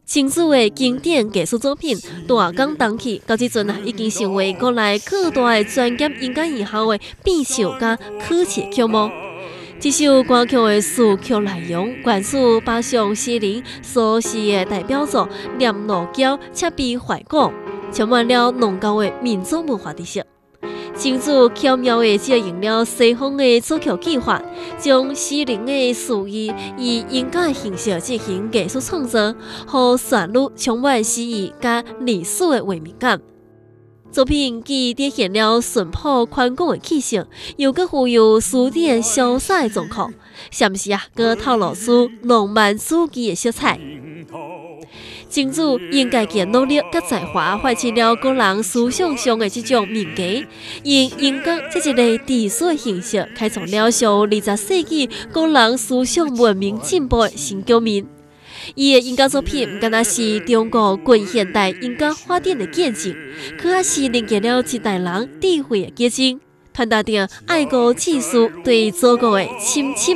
清楚的经典艺术作品，大港东去到即阵已经成为国内各大的专业音乐院校的必修加考试曲目。这首歌曲的词曲内容源自巴上诗人苏轼的代表作《念奴娇·赤壁怀古》，充满了浓厚的民族文化知识。清楚巧妙地借用了西方的作曲技法，将诗人的词意以音乐形式进行艺术创作，让旋律充满诗意加历史的画面感。作品既体现了淳朴宽广的气息，又佫富有诗典潇洒的状况，甚至佫透露出浪漫主义的色彩。金主因家己努力甲才华，发起了个人思想上的这种名家，因音乐这一类艺术的形式，开创了属20世纪个人思想文明进步的新局面。伊的音乐作品唔单单是中国近现代音乐发展的见证，佮也是连接了一代人智慧的结晶，传达着爱国志士对祖国的深深